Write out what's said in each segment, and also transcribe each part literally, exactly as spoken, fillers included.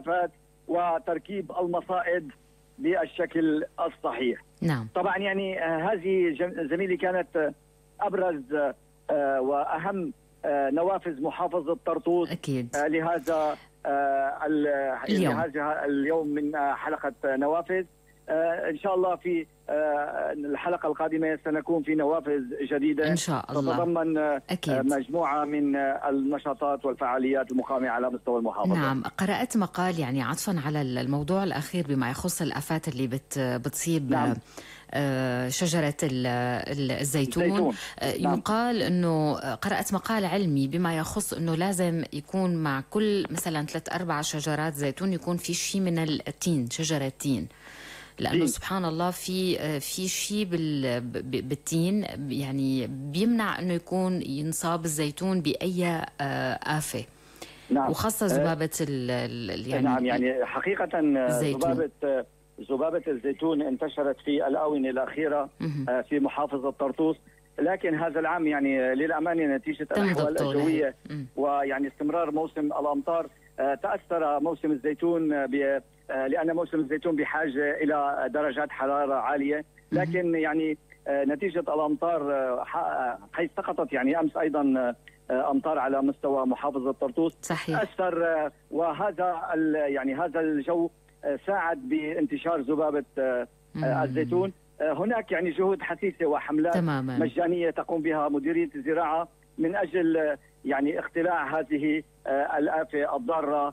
الآفات وتركيب المصائد بالشكل الصحيح. نعم. طبعا يعني هذه زميلي كانت أبرز وأهم نوافذ محافظة طرطوس أكيد. لهذا اليوم. لهذا اليوم من حلقة نوافذ. إن شاء الله في الحلقة القادمة سنكون في نوافذ جديدة إن شاء الله تتضمن أكيد. مجموعة من النشاطات والفعاليات المقامة على مستوى المحافظة. نعم. قرأت مقال يعني عطفا على الموضوع الأخير بما يخص الآفات اللي بت بتصيب نعم. شجرة الزيتون, الزيتون. يقال أنه قرأت مقال علمي بما يخص أنه لازم يكون مع كل مثلا ثلاث أربع شجرات زيتون يكون في شيء من التين، شجرة تين، لأنه سبحان الله في في شيء بالتين يعني بيمنع أنه يكون ينصاب الزيتون بأي آفة. نعم. وخاصة ذبابة ال يعني نعم يعني حقيقة ذبابة ذبابة الزيتون انتشرت في الآونة الأخيرة في محافظة طرطوس، لكن هذا العام يعني للأمانة نتيجة الأحوال الجوية ويعني استمرار موسم الأمطار تأثر موسم الزيتون ب لأن موسم الزيتون بحاجة إلى درجات حرارة عالية، لكن يعني نتيجة الأمطار حيث سقطت يعني أمس أيضا أمطار على مستوى محافظة طرطوس صحيح. أثر، وهذا يعني هذا الجو ساعد بانتشار ذبابة الزيتون. هناك يعني جهود حثيثة وحملات تماما. مجانية تقوم بها مديرية الزراعة من أجل يعني اختلاع هذه الآفة الضارة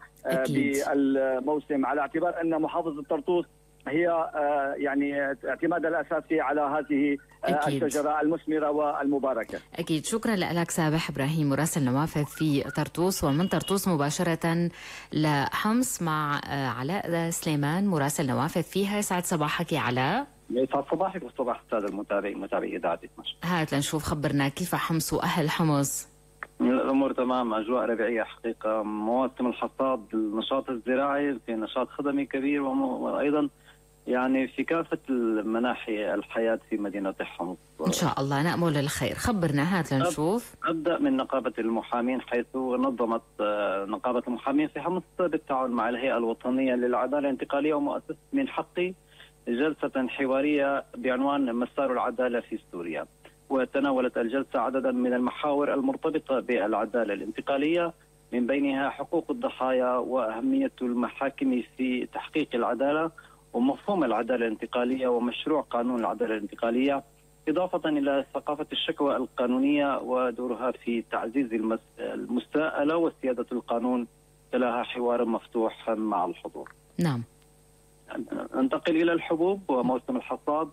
بالموسم، على اعتبار أن محافظة طرطوس هي يعني اعتماد الأساسي على هذه أكيد. الشجرة المثمرة والمباركة. أكيد. شكرا لك سابح إبراهيم مراسل نوافذ في طرطوس، ومن طرطوس مباشرة لحمص مع علاء سليمان مراسل نوافذ فيها. يسعد صباحك يا علاء. يسعد صباحك وصباح السادة المتابعين متابعي إذاعة مشهد. هات لنشوف، خبرنا كيف حمص وأهل حمص. الأمور تمام، أجواء ربيعية حقيقة، مواسم الحصاد، النشاط الزراعي في نشاط خدمي كبير، وأيضا يعني في كافة المناحي الحياة في مدينة حمص إن شاء الله نأمل الخير. خبرنا، هات لنشوف. أبدأ من نقابة المحامين، حيث نظمت نقابة المحامين في حمص بالتعاون مع الهيئة الوطنية للعدالة الانتقالية ومؤسسة من حقي جلسة حوارية بعنوان مسار العدالة في سوريا، وتناولت الجلسة عددا من المحاور المرتبطة بالعدالة الانتقالية، من بينها حقوق الضحايا وأهمية المحاكم في تحقيق العدالة ومفهوم العدالة الانتقالية ومشروع قانون العدالة الانتقالية، إضافة إلى ثقافة الشكوى القانونية ودورها في تعزيز المساءلة وسيادة القانون. تلاها حوار مفتوح مع الحضور. نعم. ننتقل إلى الحبوب وموسم الحصاد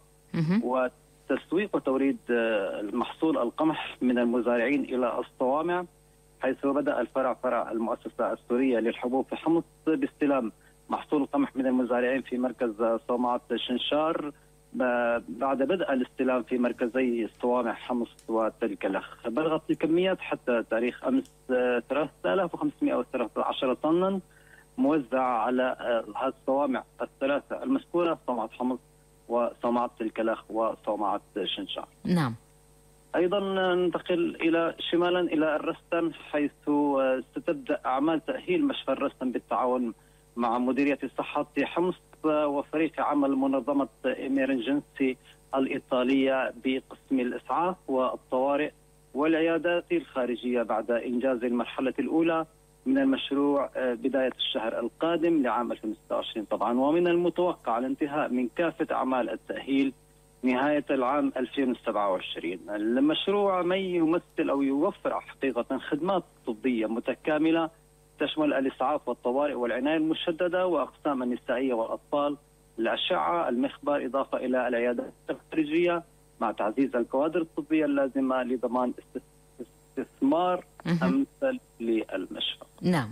وتسويق وتوريد المحصول القمح من المزارعين إلى الصوامع، حيث بدأ الفرع فرع المؤسسة السورية للحبوب في حمص باستلام محصول القمح من المزارعين في مركز صومعة شنشار بعد بدء الاستلام في مركزي الصوامع حمص وتلكلخ. بلغت الكميات حتى تاريخ أمس ثلاثة آلاف وخمسمائة وثلاثة عشر طنا موزعة على الصوامع الثلاثة المذكورة، صومعة حمص وصومعة تلكلخ وصومعة شنشار. نعم. أيضا ننتقل إلى شمالا إلى الرستن، حيث ستبدأ أعمال تأهيل مشفى الرستن بالتعاون مع مديرية الصحة في حمص وفريق عمل منظمة إميرجنسي الإيطالية بقسم الإسعاف والطوارئ والعيادات الخارجية بعد إنجاز المرحلة الأولى من المشروع بداية الشهر القادم لعام ألفين وستة وعشرين طبعا، ومن المتوقع الانتهاء من كافة أعمال التأهيل نهاية العام ألفين وسبعة وعشرين. المشروع ما يمثل أو يوفر حقيقة خدمات طبية متكاملة تشمل الإسعاف والطوارئ والعناية المشددة وأقسام النسائية والأطفال، الأشعة، المخبر، إضافة إلى العيادات الخارجية، مع تعزيز الكوادر الطبية اللازمة لضمان استثمار أمثل للمشفى. نعم.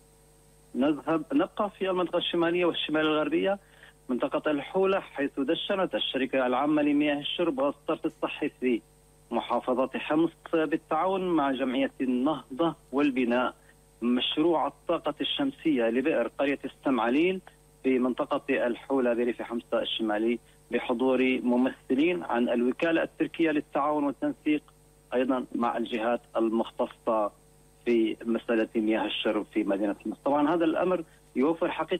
نذهب نبقى في المنطقة الشمالية والشمال الغربية، منطقة الحولة، حيث دشنت الشركة العامة لمياه الشرب والصرف الصحي في محافظة حمص بالتعاون مع جمعية النهضة والبناء مشروع الطاقة الشمسية لبئر قرية السمعليل في منطقة الحولة بريف حمص الشمالي، بحضور ممثلين عن الوكالة التركية للتعاون والتنسيق، أيضا مع الجهات المختصة في مسألة مياه الشرب في مدينة حمص. طبعا هذا الأمر يوفر حقيقة